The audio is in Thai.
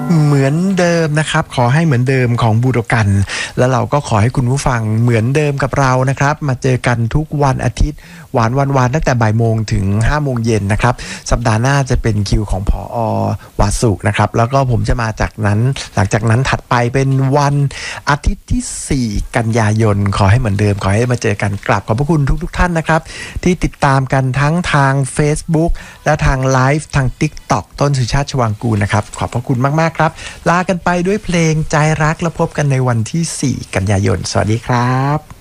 เหมือนเดิมนะครับขอให้เหมือนเดิมของบูโดกันแล้วเราก็ขอให้คุณผู้ฟังเหมือนเดิมกับเรานะครับมาเจอกันทุกวันอาทิตย์หวานวันตั้งแต่บ่ายโมงถึง5โมงเย็นนะครับสัปดาห์หน้าจะเป็นคิวของผอ.วาสุนะครับแล้วก็ผมจะมาจากนั้นหลังจากนั้นถัดไปเป็นวันอาทิตย์ที่4กันยายนขอให้เหมือนเดิมขอให้มาเจอกันกราบขอบพระคุณทุกท่านนะครับที่ติดตามกันทั้งทาง Facebook และทางไลฟ์ทาง TikTok ต้นสุชาติชวางกูลนะครับขอบพระคุณมากๆครับลากันไปด้วยเพลงใจรักแล้วพบกันในวันที่4กันยายนสวัสดีครับ